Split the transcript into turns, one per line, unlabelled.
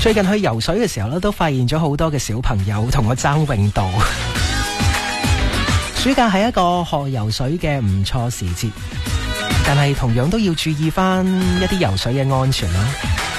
最近去游水嘅時候咧，都發現咗好多嘅小朋友同我爭泳道。暑假係一個學游水嘅唔錯時節，但係同樣都要注意翻一啲游水嘅安全啦。